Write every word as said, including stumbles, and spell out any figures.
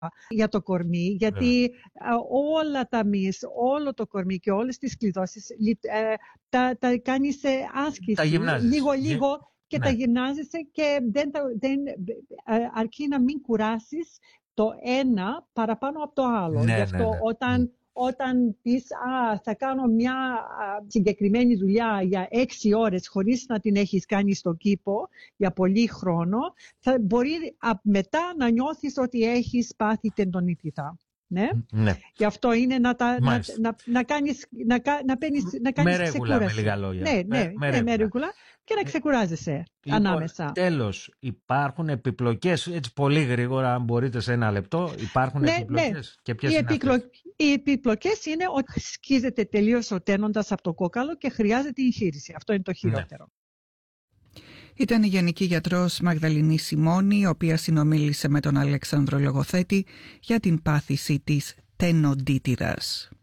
για το κορμί, γιατί yeah. όλα τα μυς, όλο το κορμί και όλες τις κλειδώσεις ε, τα, τα κάνεις σε άσκηση, λίγο-λίγο και ναι. τα γυμνάζεσαι και δεν, δεν, αρκεί να μην κουράσεις το ένα παραπάνω από το άλλο. Ναι, Γι' αυτό ναι, ναι. όταν, όταν πεις α, θα κάνω μια α, συγκεκριμένη δουλειά για έξι ώρες χωρίς να την έχεις κάνει στο κήπο για πολύ χρόνο, θα μπορεί α, μετά να νιώθεις ότι έχεις πάθει τεντονίτιδα. Ναι. ναι. Γι' αυτό είναι να, τα, να, να, να κάνεις, να, να, παίρνεις, να κάνεις με ρέγουλα, ξεκούραση. με λίγα λόγια. Ναι, ναι, με, ναι, με ρέγουλα και να ξεκουράζεσαι λοιπόν, ανάμεσα. Τέλος, υπάρχουν επιπλοκές, έτσι πολύ γρήγορα, αν μπορείτε σε ένα λεπτό, υπάρχουν ναι, επιπλοκές ναι. και ποιες οι, είναι επιπλο... αυτές? οι επιπλοκές είναι ότι σκίζεται τελείως ο τένοντας από το κόκαλο και χρειάζεται εγχείρηση. Αυτό είναι το χειρότερο. Ναι. Ήταν η Γενική Γιατρός Μαγδαληνή Σιμώνη, η οποία συνομίλησε με τον Αλέξανδρο Λογοθέτη για την πάθηση της τενοντίτιδας.